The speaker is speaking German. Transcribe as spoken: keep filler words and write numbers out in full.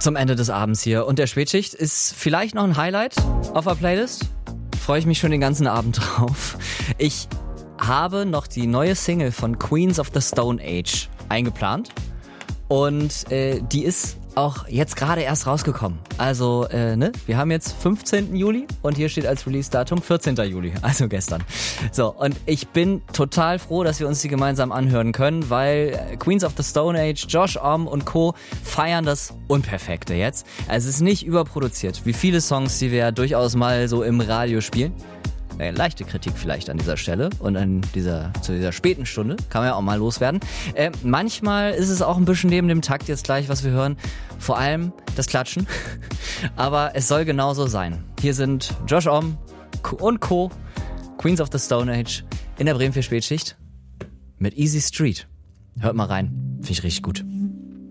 zum Ende des Abends hier. Und der Spätschicht ist vielleicht noch ein Highlight auf der Playlist. Freue ich mich schon den ganzen Abend drauf. Ich habe noch die neue Single von Queens of the Stone Age eingeplant. Und äh, die ist auch jetzt gerade erst rausgekommen. Also, äh, ne, wir haben jetzt fünfzehnten Juli und hier steht als Release-Datum vierzehnten Juli, also gestern. So, und ich bin total froh, dass wir uns die gemeinsam anhören können, weil Queens of the Stone Age, Josh Homme und Co. feiern das Unperfekte jetzt. Es ist nicht überproduziert, wie viele Songs, die wir ja durchaus mal so im Radio spielen. Eine leichte Kritik vielleicht an dieser Stelle und an dieser, zu dieser späten Stunde, kann man ja auch mal loswerden. Äh, manchmal ist es auch ein bisschen neben dem Takt jetzt gleich, was wir hören, vor allem das Klatschen, aber es soll genauso sein. Hier sind Josh Homme und Co., Queens of the Stone Age in der Bremen vier Spätschicht mit Easy Street. Hört mal rein, finde ich richtig gut.